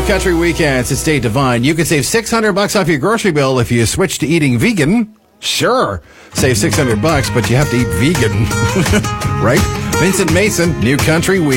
Country Weekends. It's Dave Devine. You can save $600 off your grocery bill if you switch to eating vegan. Sure, save $600, but you have to eat vegan. Right? Vincent Mason, New Country Weekend.